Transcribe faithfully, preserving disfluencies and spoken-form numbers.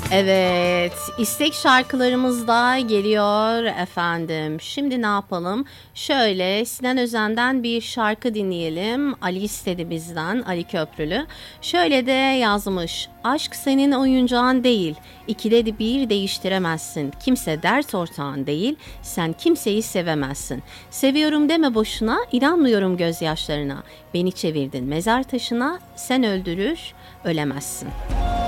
Evet, istek şarkılarımız da geliyor efendim. Şimdi ne yapalım? Şöyle Sinan Özen'den bir şarkı dinleyelim. Ali istedi bizden, Ali Köprülü. Şöyle de yazmış. Aşk senin oyuncağın değil. İkide de bir değiştiremezsin. Kimse dert ortağın değil. Sen kimseyi sevemezsin. Seviyorum deme boşuna, inanmıyorum gözyaşlarına. Beni çevirdin mezar taşına, sen öldürür, ölemezsin.